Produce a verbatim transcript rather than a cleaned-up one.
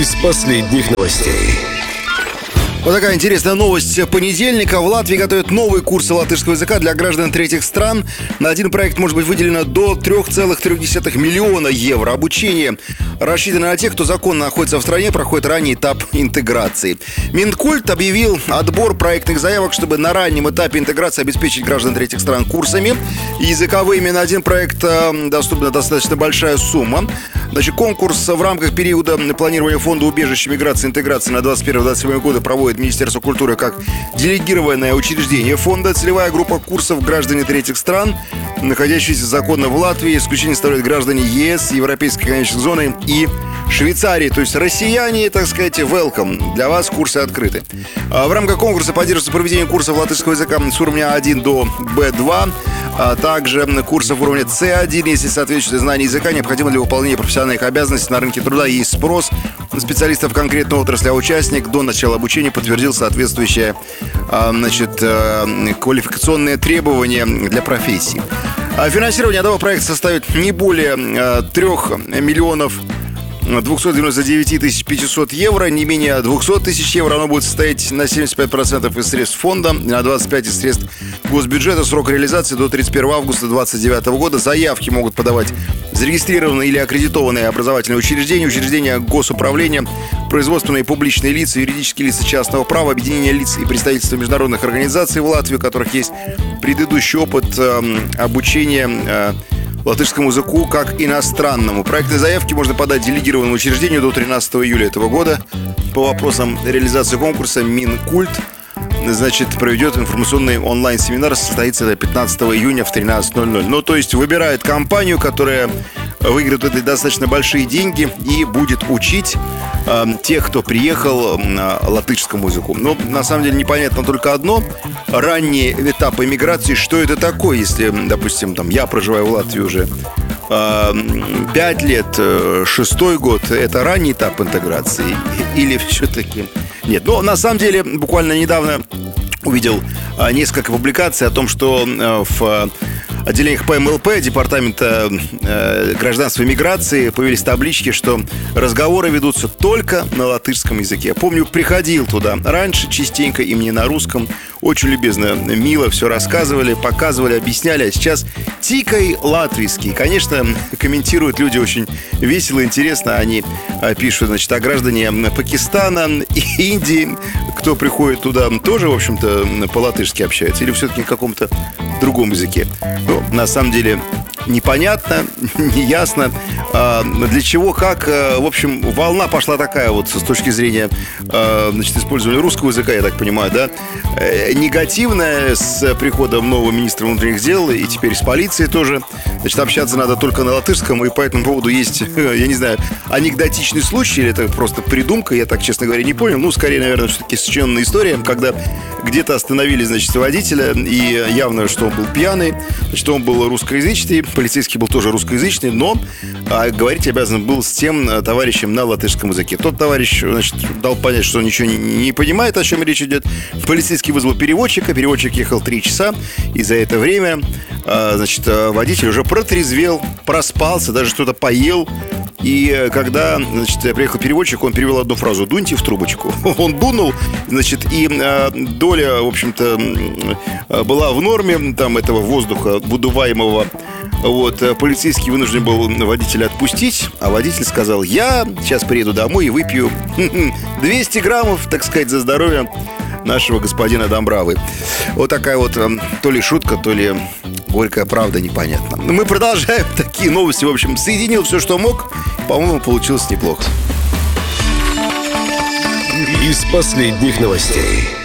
Из последних новостей. Вот такая интересная новость понедельника. В Латвии готовят новые курсы латышского языка для граждан третьих стран. На один проект может быть выделено до три целых три десятых миллиона евро. Обучение рассчитано на тех, кто законно находится в стране, проходит ранний этап интеграции. Минкульт объявил отбор проектных заявок, чтобы на раннем этапе интеграции обеспечить граждан третьих стран курсами языковыми. На один проект доступна достаточно большая сумма. Значит, конкурс в рамках периода планирования фонда убежища, миграции и интеграции на двадцать первый - двадцать седьмой годы проводит Министерство культуры как делегированное учреждение фонда. Целевая группа курсов граждане третьих стран, находящиеся законно в Латвии. Исключение составляют граждане ЕС, Европейской экономической зоны и Швейцарии. То есть россияне, так сказать, welcome. Для вас курсы открыты. В рамках конкурса поддерживается проведение курсов латышского языка с уровня А один до Бэ два. А также курсов уровня Цэ один, если соответствующие знания языка необходимо для выполнения профессиональных обязанностей на рынке труда. Есть спрос на специалистов конкретной отрасли, а участник до начала обучения подтвердил соответствующие значит, квалификационные требования для профессии. Финансирование одного проекта составит не более трех миллионов двухсот девяноста девяти тысяч пятисот евро, не менее двухсот тысяч евро. Оно будет состоять на семьдесят пять процентов из средств фонда, на двадцать пять процентов из средств госбюджета. Срок реализации до тридцать первого августа две тысячи двадцать девятого года. Заявки могут подавать зарегистрированные или аккредитованные образовательные учреждения, учреждения госуправления, производственные и публичные лица, юридические лица частного права, объединения лиц и представительства международных организаций в Латвии, у которых есть предыдущий опыт э, обучения э, латышскому языку как иностранному. Проектные заявки можно подать делегированному учреждению до тринадцатого июля этого года. По вопросам реализации конкурса Минкульт, значит, проведет информационный онлайн-семинар, состоится до пятнадцатого июня в тринадцать ноль ноль. Ну, то есть выбирает компанию, которая выиграет эти достаточно большие деньги и будет учить э, тех, кто приехал э, латышскому языку. Но на самом деле непонятно только одно: ранний этап иммиграции. Что это такое, если, допустим, там, я проживаю в Латвии уже пять лет, шестой год, это ранний этап интеграции или все-таки нет? Но на самом деле буквально недавно увидел несколько публикаций о том, что в отделениях Пэ Эм Эл Пэ, Департамента э, гражданства и миграции, появились таблички, что разговоры ведутся только на латышском языке. Я помню, приходил туда раньше частенько, и мне на русском очень любезно, мило все рассказывали, показывали, объясняли. А сейчас тикай латвийский. Конечно, комментируют люди очень весело, интересно. Они пишут, значит, о граждане Пакистана и Индии, кто приходит туда, тоже, в общем-то, по-латышски общаются или все-таки на каком-то другом языке. Ну, на самом деле, непонятно, неясно, а, для чего, как. А, в общем, волна пошла такая вот с точки зрения а, значит, использования русского языка, я так понимаю, да, э, негативная с приходом нового министра внутренних дел и теперь с полицией тоже. Значит, общаться надо только на латышском, и по этому поводу есть, я не знаю, анекдотичный случай, или это просто придумка, я так, честно говоря, не понял. Ну, скорее, наверное, все-таки сочиненная история, когда где-то остановили, значит, водителя, и явно, что он был пьяный, значит, он был русскоязычный, полицейский был тоже русскоязычный, но а, говорить обязан был с тем товарищем на латышском языке. Тот товарищ, значит, дал понять, что он ничего не, не понимает, о чем речь идет. Полицейский вызвал переводчика, переводчик ехал три часа, и за это время, а, значит, водитель уже протрезвел, проспался, даже что-то поел. И когда, значит, приехал переводчик, он перевел одну фразу: «Дуньте в трубочку». Он дунул, значит, и э, доля, в общем-то, э, была в норме там этого воздуха выдуваемого. Вот, полицейский вынужден был водителя отпустить, а водитель сказал: «Я сейчас приеду домой и выпью двести граммов, так сказать, за здоровье нашего господина Домбравы». Вот такая вот то ли шутка, то ли горькая правда, непонятно. Мы продолжаем такие новости. В общем, соединил все, что мог. По-моему, получилось неплохо. Из последних новостей.